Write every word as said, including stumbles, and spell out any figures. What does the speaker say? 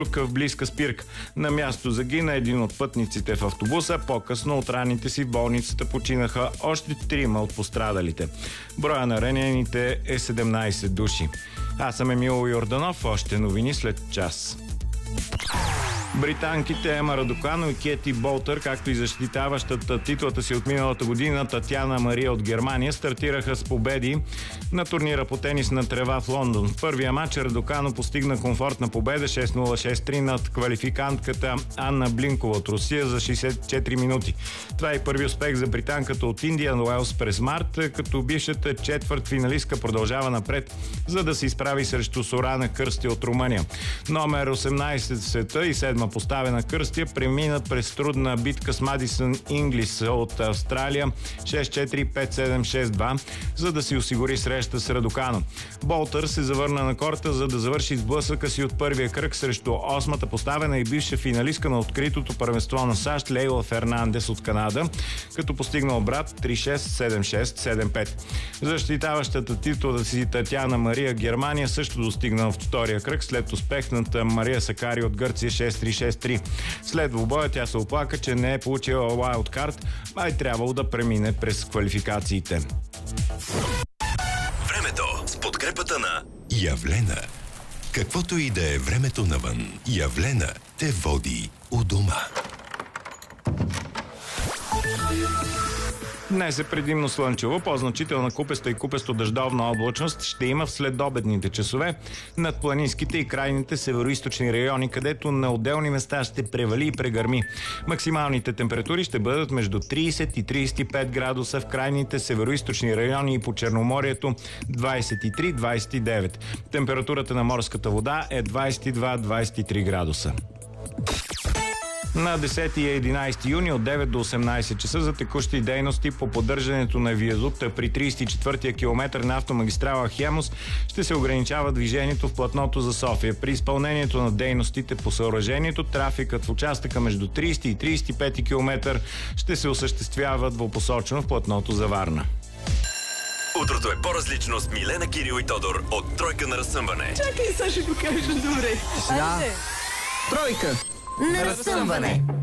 в близка спирка. На място загина един от пътниците в автобуса. По-късно от раните си в болницата починаха още трима от пострадалите. Броя на ранените е седемнайсет души. Аз съм Емил Йорданов. Още новини след час. Британките Ема Радукано и Кети Болтър, както и защитаващата титлата си от миналата година Татяна Мария от Германия, стартираха с победи на турнира по тенис на трева в Лондон. В първия матч Радукано постигна комфортна победа шест нула шест три над квалификантката Анна Блинкова от Русия за шейсет и четири минути. Това е първи успех за британката от Индиан Уелс през март, като бившата четвърт финалистка продължава напред, за да се изправи срещу Сорана Кърстя от Румъния. Номер осемнайсет в света и седма поставена Кърстя преминат през трудна битка с Мадисън Инглис от Австралия шест четири пет седем шест два, за да си осигури среща с Радукано. Болтър се завърна на корта, за да завърши сблъсъка си от първия кръг срещу осмата поставена и бивша финалистка на откритото първенство на САЩ Лейла Фернандес от Канада, като постигна обрат три шест седем шест седем пет. Защитаващата титулата си Татяна Мария Германия също достигна в втория кръг след успех над Мария Сакари от Гърция шест три шест три. След двубоя тя се оплака, че не е получила уайлдкарт, а е трябвало да премине през квалификациите. Времето с подкрепата на Явлена. Каквото и да е времето навън, Явлена те води у дома. Днес е предимно слънчево, по-значителна купеста и купесто-дъждовна облачност ще има в следобедните часове над планинските и крайните североизточни райони, където на отделни места ще превали и прегърми. Максималните температури ще бъдат между трийсет и трийсет и пет градуса в крайните североизточни райони и по Черноморието двайсет и три до двайсет и девет. Температурата на морската вода е двайсет и два до двайсет и три градуса. На десети и единайсети юни от девет до осемнайсет часа за текущи дейности по поддържането на виадукта при трийсет и четвъртия километър на автомагистрала Хемус ще се ограничава движението в платното за София. При изпълнението на дейностите по съоръжението, трафикът в участъка между трийсети и трийсет и пети километър ще се осъществява двупосочно в платното за Варна. Утрото е по-различно с Милена, Кирил и Тодор от Тройка на разсъмване. Чакай, сега ще го кажа добре. Сега. Тройка на разсъмване.